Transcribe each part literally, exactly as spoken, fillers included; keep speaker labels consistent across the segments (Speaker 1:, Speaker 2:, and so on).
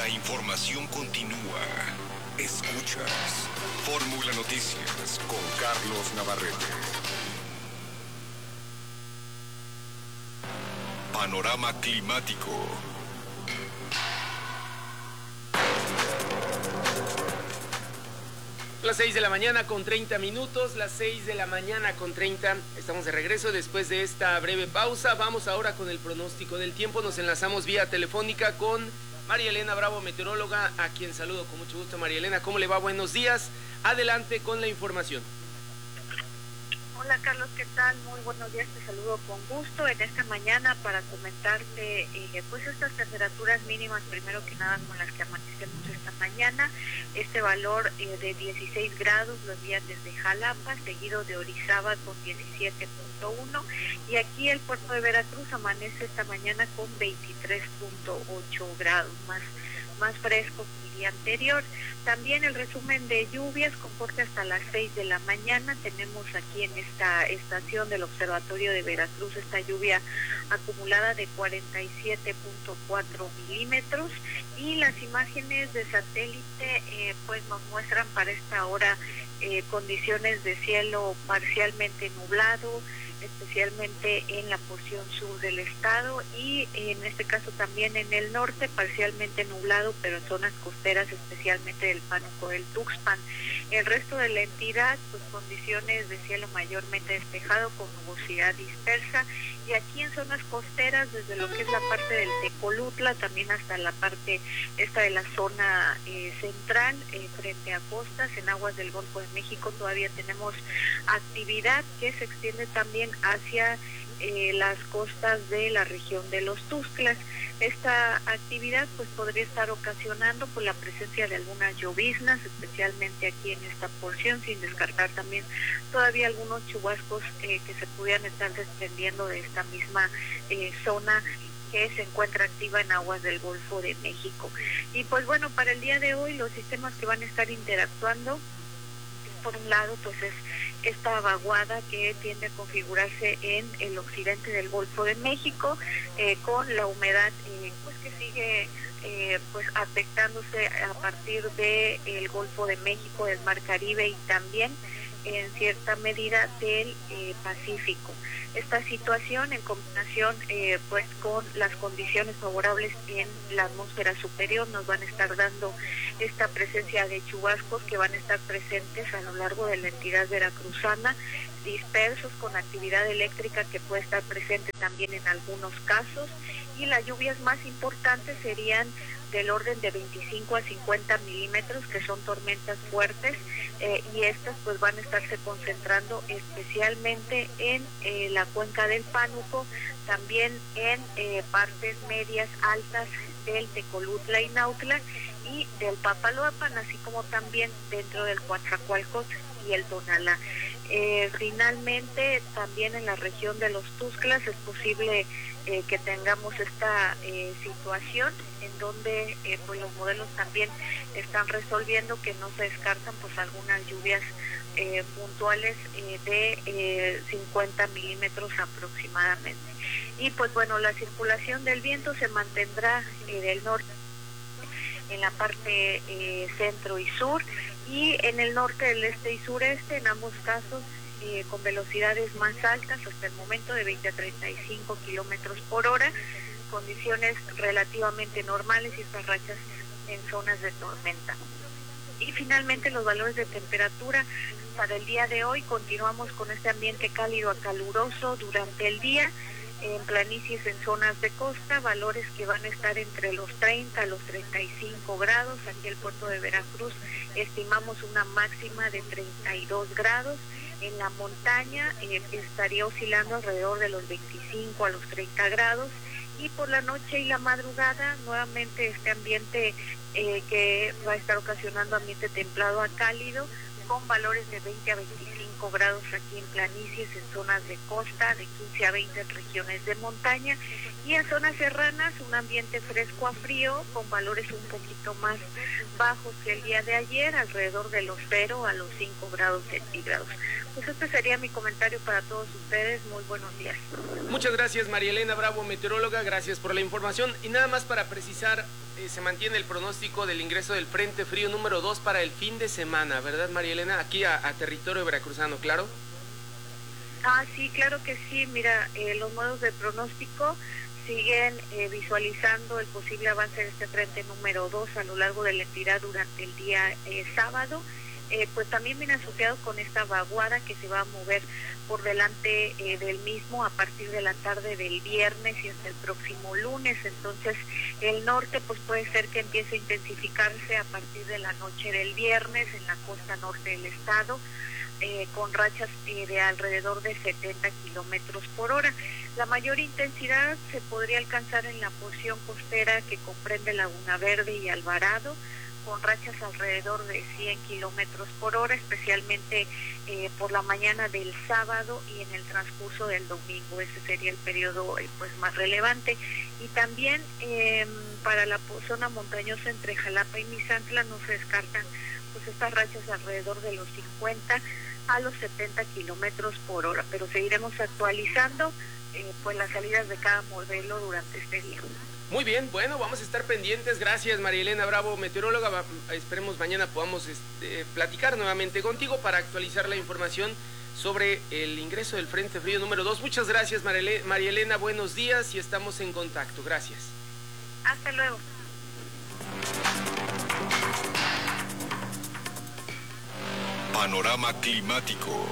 Speaker 1: información continúa. Escuchas Fórmula Noticias con Carlos Navarrete. Panorama climático.
Speaker 2: Las seis de la mañana con treinta minutos, las seis de la mañana con treinta, estamos de regreso después de esta breve pausa. Vamos ahora con el pronóstico del tiempo, nos enlazamos vía telefónica con María Elena Bravo, meteoróloga, a quien saludo con mucho gusto. María Elena, ¿cómo le va? Buenos días, adelante con la información.
Speaker 3: Hola Carlos, ¿qué tal? Muy buenos días, te saludo con gusto en esta mañana para comentarte eh, pues estas temperaturas mínimas, primero que nada con las que amanecemos esta mañana. Este valor eh, de dieciséis grados lo envían desde Jalapa, seguido de Orizaba con diecisiete punto uno, y aquí el puerto de Veracruz amanece esta mañana con veintitrés punto ocho grados, más más fresco que el día anterior. También el resumen de lluvias comporta hasta las seis de la mañana. Tenemos aquí en esta estación del Observatorio de Veracruz esta lluvia acumulada de cuarenta y siete punto cuatro milímetros, y las imágenes de satélite eh, pues nos muestran para esta hora eh, condiciones de cielo parcialmente nublado, especialmente en la porción sur del estado, y en este caso también en el norte parcialmente nublado, pero en zonas costeras, especialmente del Pánuco del Tuxpan. El resto de la entidad, pues condiciones de cielo mayormente despejado con nubosidad dispersa, y aquí en zonas costeras, desde lo que es la parte del Tecolutla, también hasta la parte esta de la zona eh, central, eh, frente a costas, en aguas del Golfo de México, todavía tenemos actividad que se extiende también hacia eh, las costas de la región de los Tuxtlas. Esta actividad pues podría estar ocasionando por la presencia de algunas lloviznas, especialmente aquí en esta porción, sin descartar también todavía algunos chubascos eh, que se pudieran estar desprendiendo de esta misma eh, zona que se encuentra activa en aguas del Golfo de México. Y pues bueno, para el día de hoy los sistemas que van a estar interactuando, por un lado pues es esta vaguada que tiende a configurarse en el occidente del Golfo de México, eh, con la humedad eh, pues que sigue eh, pues afectándose a partir del el Golfo de México, del Mar Caribe y también en cierta medida del eh, Pacífico. Esta situación en combinación eh, pues con las condiciones favorables en la atmósfera superior nos van a estar dando esta presencia de chubascos que van a estar presentes a lo largo de la entidad veracruzana, dispersos con actividad eléctrica que puede estar presente también en algunos casos, y las lluvias más importantes serían del orden de veinticinco a cincuenta milímetros, que son tormentas fuertes, eh, y estas pues van a estarse concentrando especialmente en eh, la cuenca del Pánuco, también en eh, partes medias altas del Tecolutla y Nautla y del Papaloapan, así como también dentro del Coatzacoalcos y el Tonalá. Eh, finalmente, también en la región de los Tuxtlas es posible eh, que tengamos esta eh, situación en donde eh, pues los modelos también están resolviendo que no se descartan pues algunas lluvias eh, puntuales eh, de eh, cincuenta milímetros aproximadamente. Y pues bueno, la circulación del viento se mantendrá eh, del norte en la parte eh, centro y sur, y en el norte, del este y sureste, en ambos casos eh, con velocidades más altas, hasta el momento de veinte a treinta y cinco kilómetros por hora, condiciones relativamente normales y estas rachas en zonas de tormenta. Y finalmente los valores de temperatura para el día de hoy, continuamos con este ambiente cálido a caluroso durante el día, en planicies en zonas de costa, valores que van a estar entre los treinta a los treinta y cinco grados. Aquí el puerto de Veracruz estimamos una máxima de treinta y dos grados. En la montaña eh, estaría oscilando alrededor de los veinticinco a los treinta grados. Y por la noche y la madrugada, nuevamente este ambiente eh, que va a estar ocasionando ambiente templado a cálido, con valores de veinte a veinticinco grados aquí en planicies, en zonas de costa, de quince a veinte en regiones de montaña, y en zonas serranas un ambiente fresco a frío con valores un poquito más bajos que el día de ayer, alrededor de los cero a los cinco grados centígrados. Pues este sería mi comentario para todos ustedes. Muy buenos días.
Speaker 2: Muchas gracias, María Elena Bravo, meteoróloga, gracias por la información. Y nada más para precisar, eh, se mantiene el pronóstico del ingreso del Frente Frío número dos para el fin de semana, ¿verdad, María Elena? Aquí a, a territorio veracruzano, ¿claro?
Speaker 3: Ah, sí, claro que sí. Mira, eh, los modos de pronóstico siguen eh, visualizando el posible avance de este frente número dos a lo largo de la entidad durante el día eh, sábado. Eh, pues también viene asociado con esta vaguada que se va a mover por delante eh, del mismo a partir de la tarde del viernes y hasta el próximo lunes. Entonces el norte pues puede ser que empiece a intensificarse a partir de la noche del viernes en la costa norte del estado, eh, con rachas eh, de alrededor de setenta kilómetros por hora. La mayor intensidad se podría alcanzar en la porción costera que comprende Laguna Verde y Alvarado, con rachas alrededor de cien kilómetros por hora, especialmente eh, por la mañana del sábado y en el transcurso del domingo. Ese sería el periodo eh, pues más relevante. Y también eh, para la zona montañosa entre Jalapa y Misantla no se descartan pues estas rachas alrededor de los cincuenta a los setenta kilómetros por hora, pero seguiremos actualizando eh, pues las salidas de cada modelo durante este día.
Speaker 2: Muy bien, bueno, vamos a estar pendientes. Gracias, María Elena Bravo, meteoróloga. Esperemos mañana podamos este, platicar nuevamente contigo para actualizar la información sobre el ingreso del Frente Frío número dos. Muchas gracias, María Elena. Buenos días y estamos en contacto. Gracias.
Speaker 3: Hasta luego.
Speaker 1: Panorama climático.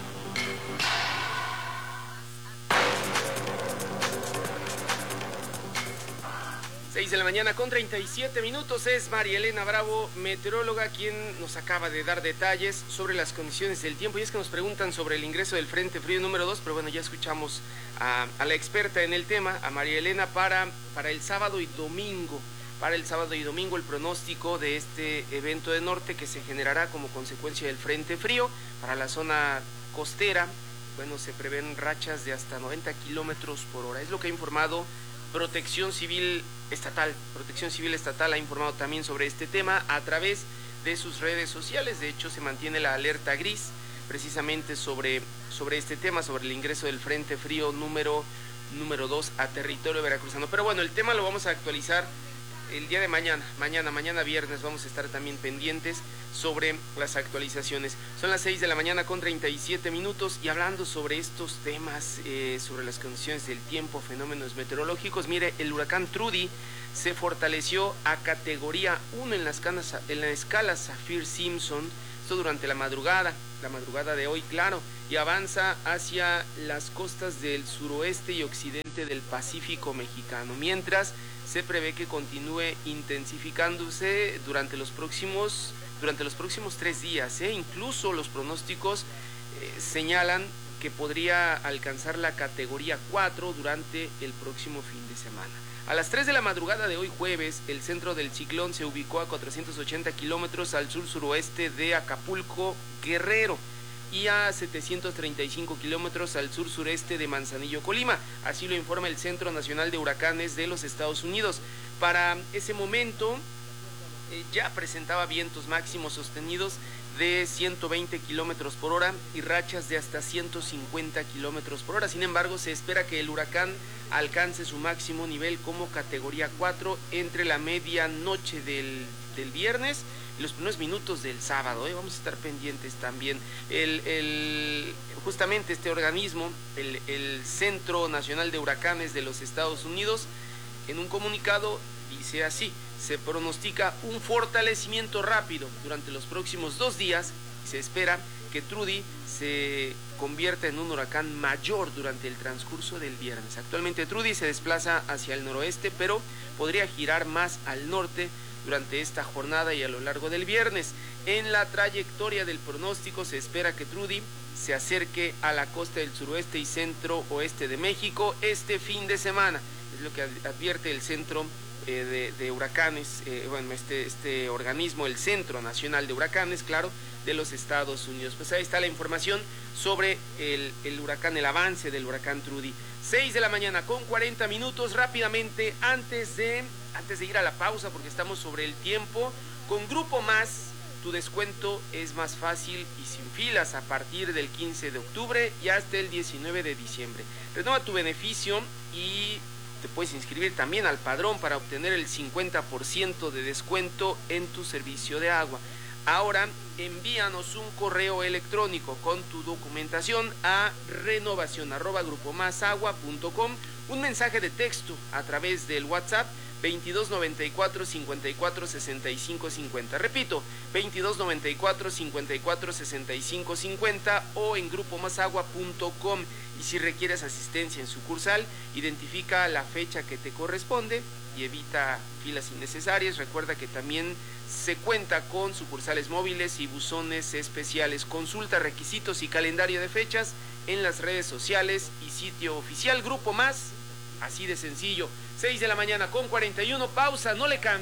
Speaker 2: seis de la mañana con treinta y siete minutos. Es María Elena Bravo, meteoróloga, quien nos acaba de dar detalles sobre las condiciones del tiempo. Y es que nos preguntan sobre el ingreso del Frente Frío número dos, pero bueno, ya escuchamos a, a la experta en el tema, a María Elena, para, para el sábado y domingo. Para el sábado y domingo el pronóstico de este evento de norte que se generará como consecuencia del Frente Frío para la zona costera. Bueno, se prevén rachas de hasta noventa kilómetros por hora. Es lo que ha informado Protección Civil Estatal. Protección Civil Estatal ha informado también sobre este tema a través de sus redes sociales. De hecho, se mantiene la alerta gris precisamente sobre, sobre este tema, sobre el ingreso del Frente Frío número, número dos a territorio veracruzano. Pero bueno, el tema lo vamos a actualizar el día de mañana, mañana, mañana viernes. Vamos a estar también pendientes sobre las actualizaciones. Son las seis de la mañana con treinta y siete minutos y hablando sobre estos temas, eh, sobre las condiciones del tiempo, fenómenos meteorológicos. Mire, el huracán Trudy se fortaleció a categoría uno en la escala, en la escala Saffir-Simpson, esto durante la madrugada, la madrugada de hoy, claro, y avanza hacia las costas del suroeste y occidente del Pacífico mexicano, mientras se prevé que continúe intensificándose durante los próximos, durante los próximos tres días. ¿eh? Incluso los pronósticos eh, señalan que podría alcanzar la categoría cuatro durante el próximo fin de semana. A las tres de la madrugada de hoy jueves, el centro del ciclón se ubicó a cuatrocientos ochenta kilómetros al sur-suroeste de Acapulco, Guerrero, y a setecientos treinta y cinco kilómetros al sur-sureste de Manzanillo, Colima. Así lo informa el Centro Nacional de Huracanes de los Estados Unidos. Para ese momento eh, ya presentaba vientos máximos sostenidos de ciento veinte kilómetros por hora y rachas de hasta ciento cincuenta kilómetros por hora. Sin embargo, se espera que el huracán alcance su máximo nivel como categoría cuatro entre la medianoche del, del viernes y los primeros minutos del sábado. ¿eh? Vamos a estar pendientes también. El, el, justamente este organismo, el, el Centro Nacional de Huracanes de los Estados Unidos, en un comunicado dice así: se pronostica un fortalecimiento rápido durante los próximos dos días y se espera que Trudy se convierta en un huracán mayor durante el transcurso del viernes. Actualmente Trudy se desplaza hacia el noroeste, pero podría girar más al norte durante esta jornada y a lo largo del viernes. En la trayectoria del pronóstico se espera que Trudy se acerque a la costa del suroeste y centro oeste de México este fin de semana. Es lo que advierte el Centro eh, de, de huracanes, eh, bueno, este, este organismo, el Centro Nacional de Huracanes, claro, de los Estados Unidos. Pues ahí está la información sobre el, el huracán, el avance del huracán Trudy. seis de la mañana con cuarenta minutos, rápidamente, antes de, antes de ir a la pausa, porque estamos sobre el tiempo, con Grupo Más, tu descuento es más fácil y sin filas a partir del quince de octubre y hasta el diecinueve de diciembre. Renova tu beneficio y te puedes inscribir también al padrón para obtener el cincuenta por ciento de descuento en tu servicio de agua. Ahora envíanos un correo electrónico con tu documentación a renovación arroba grupomasagua punto com, un mensaje de texto a través del WhatsApp veintidós noventa y cuatro cincuenta y cuatro sesenta y cinco cincuenta. Repito, veintidós noventa y cuatro cincuenta y cuatro sesenta y cinco cincuenta o en grupomasagua punto com. Y si requieres asistencia en sucursal, identifica la fecha que te corresponde y evita filas innecesarias. Recuerda que también se cuenta con sucursales móviles y buzones especiales. Consulta requisitos y calendario de fechas en las redes sociales y sitio oficial Grupo Más. Así de sencillo. seis de la mañana con cuarenta y uno, pausa, no le cambie.